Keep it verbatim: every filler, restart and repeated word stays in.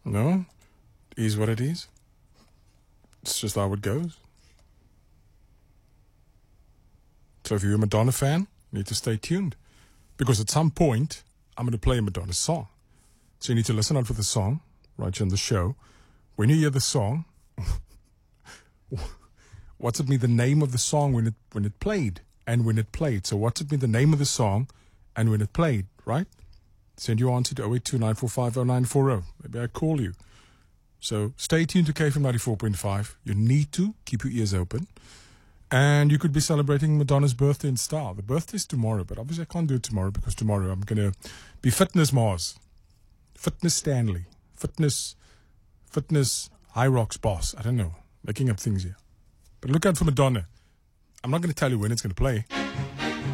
No? It is what it is. It's just how it goes. So if you're a Madonna fan, you need to stay tuned. Because at some point, I'm going to play a Madonna song. So you need to listen out for the song right here on the show. When you hear the song, what's it mean the name of the song when it when it played and when it played? So what's it mean the name of the song and when it played, right? Send your answer to oh eight two nine four five oh nine four oh. Maybe I call you. So stay tuned to K F M ninety-four point five. You need to keep your ears open. And you could be celebrating Madonna's birthday in style. The birthday's tomorrow, but obviously I can't do it tomorrow because tomorrow I'm going to be Fitness Mars, Fitness Stanley, Fitness, Fitness High Rocks boss. I don't know, making up things here. But look out for Madonna. I'm not going to tell you when it's going to play.